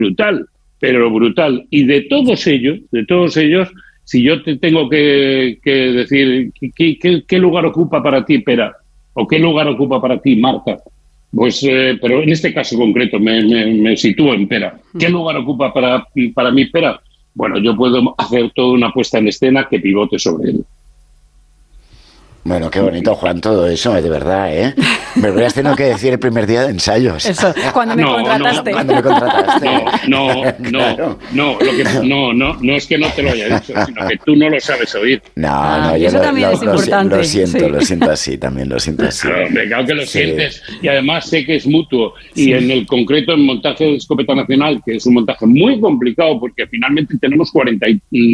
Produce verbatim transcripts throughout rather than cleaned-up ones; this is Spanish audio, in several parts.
brutal, pero brutal. Y de todos ellos, de todos ellos, si yo te tengo que, que decir ¿qué, qué, qué lugar ocupa para ti Pera? ¿O qué lugar ocupa para ti Marta? Pues, eh, pero en este caso concreto me, me, me sitúo en Pera. ¿Qué lugar ocupa para, para mí Pera? Bueno, yo puedo hacer toda una puesta en escena que pivote sobre él. Bueno, qué bonito, Juan, todo eso, de verdad, ¿eh? Me lo hubieras tenido que decir el primer día de ensayos. Eso, cuando me no, contrataste. No, cuando me contrataste. No, no, Claro. no, no, lo que, no, no, no es que no te lo haya dicho, sino que tú no lo sabes oír. No, Ah, no, y yo eso lo, también lo, es lo, importante, lo siento, sí. lo siento así, también lo siento así. Claro, hombre, claro que lo Sí. sientes, y además sé que es mutuo. Y Sí. en el concreto, en montaje de Escopeta Nacional, que es un montaje muy complicado, porque finalmente tenemos cuarenta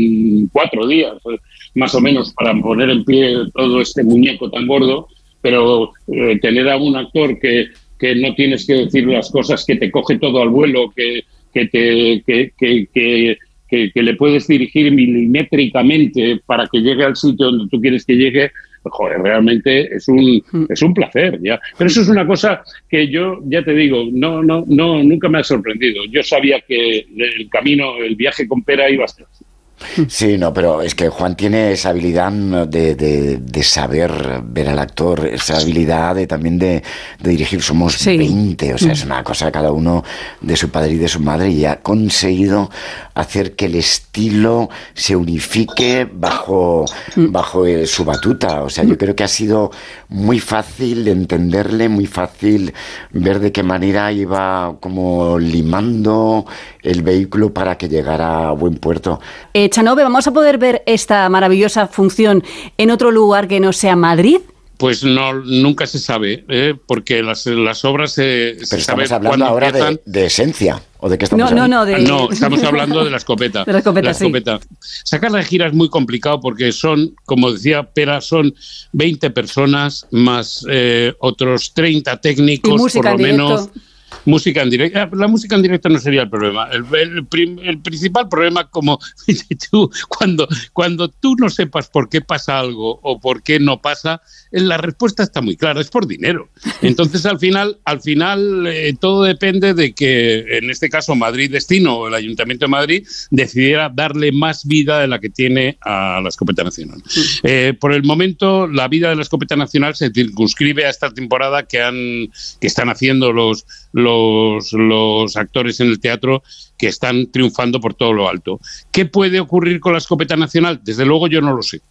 y cuatro días, más o menos, para poner en pie todo este muñeco tan gordo, pero eh, tener a un actor que, que no tienes que decir las cosas, que te coge todo al vuelo, que, que, te, que, que, que, que, que le puedes dirigir milimétricamente para que llegue al sitio donde tú quieres que llegue, joder, realmente es un es un placer, ya. Pero eso es una cosa que yo, ya te digo, no no no nunca me ha sorprendido. Yo sabía que el camino, el viaje con Pera iba a ser así. Sí, no, pero es que Juan tiene esa habilidad de, de, de saber ver al actor, esa habilidad de, también de, de dirigir. Somos sí. veinte, o sea, es una cosa cada uno de su padre y de su madre, y ha conseguido hacer que el estilo se unifique bajo, bajo eh, su batuta. O sea, yo creo que ha sido muy fácil entenderle, muy fácil ver de qué manera iba como limando el vehículo para que llegara a buen puerto. Eh, Chanove, ¿vamos a poder ver esta maravillosa función en otro lugar que no sea Madrid? Pues no, nunca se sabe, ¿eh? Porque las, las obras se, Pero se estamos sabe hablando ahora empiezan. de, de esencia, ¿o de qué estamos No, no, hablando? no, de... No, estamos hablando de la escopeta. De la escopeta, la sí. escopeta. Sacar la gira es muy complicado porque son, como decía Pera, son veinte personas más eh, otros treinta técnicos, Y música por lo en directo. menos. Música en directo. La música en directo no sería el problema. El, el, prim, el principal problema, como tú, cuando, cuando tú no sepas por qué pasa algo o por qué no pasa, la respuesta está muy clara, es por dinero. Entonces, al final, al final eh, todo depende de que, en este caso, Madrid Destino o el Ayuntamiento de Madrid decidiera darle más vida de la que tiene a la Escopeta Nacional. Eh, por el momento, la vida de la Escopeta Nacional se circunscribe a esta temporada que han que están haciendo los Los, los actores en el teatro, que están triunfando por todo lo alto. ¿Qué puede ocurrir con la Escopeta Nacional? Desde luego yo no lo sé.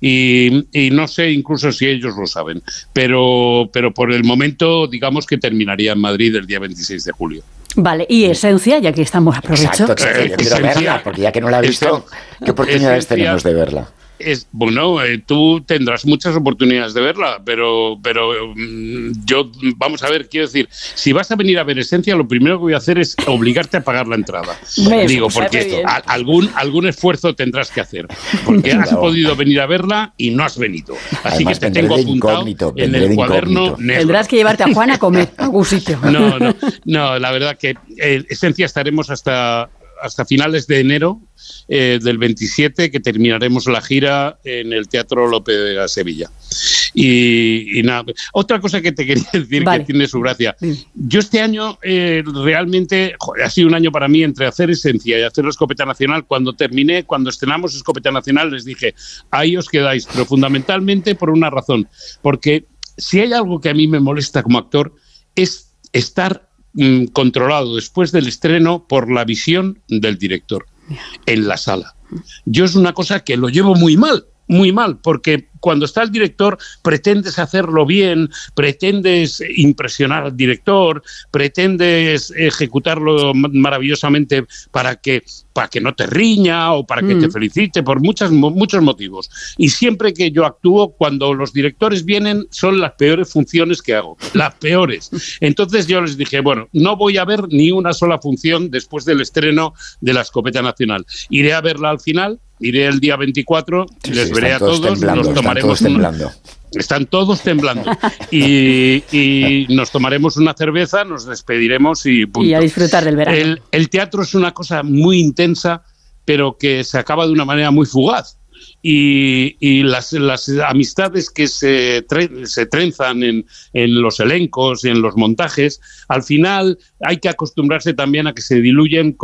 Y, y no sé incluso si ellos lo saben. Pero, pero por el momento, digamos que terminaría en Madrid el día veintiséis de julio. Vale, y Esencia, ya que estamos, aprovecho. Exacto, exacto. Yo quiero Esencia. verla, porque ya que no la he visto, ¿qué oportunidades Esencia. tenemos de verla? Es, bueno, eh, tú tendrás muchas oportunidades de verla, pero, pero mm, yo, vamos a ver, quiero decir, si vas a venir a ver Esencia, lo primero que voy a hacer es obligarte a pagar la entrada. Me Digo, sabe porque bien. a, algún, algún esfuerzo tendrás que hacer, porque has Claro. podido venir a verla y no has venido. Así Además, que te vendré tengo de apuntado incógnito, en vendré el de cuaderno incógnito. negro. Tendrás que llevarte a Juan a comer a algún sitio. No, no, no, la verdad que eh, Esencia estaremos hasta, hasta finales de enero eh, del veintisiete, que terminaremos la gira en el Teatro Lope de la Sevilla. Y, y nada, otra cosa que te quería decir, Vale. que tiene su gracia. Dime. Yo este año eh, realmente, joder, ha sido un año para mí entre hacer Esencia y hacer la Escopeta Nacional. Cuando terminé, cuando estrenamos Escopeta Nacional, les dije, ahí os quedáis, pero fundamentalmente por una razón, porque si hay algo que a mí me molesta como actor es estar mm, controlado después del estreno por la visión del director en la sala. Yo es una cosa que lo llevo muy mal, muy mal, porque cuando está el director pretendes hacerlo bien, pretendes impresionar al director, pretendes ejecutarlo maravillosamente para que, para que no te riña o para que mm. te felicite, por muchas, muchos motivos. Y siempre que yo actúo, cuando los directores vienen, son las peores funciones que hago, las peores. Entonces yo les dije, bueno, no voy a ver ni una sola función después del estreno de la Escopeta Nacional. Iré a verla al final, iré el día veinticuatro, sí, les sí, veré a todos, temblando, nos tomaremos están todos temblando. Un, están todos temblando. Y, y nos tomaremos una cerveza, nos despediremos y punto. Y a disfrutar del verano. El, el teatro es una cosa muy intensa, pero que se acaba de una manera muy fugaz. Y, y las, las amistades que se, tre se trenzan en, en los elencos y en los montajes, al final hay que acostumbrarse también a que se diluyen con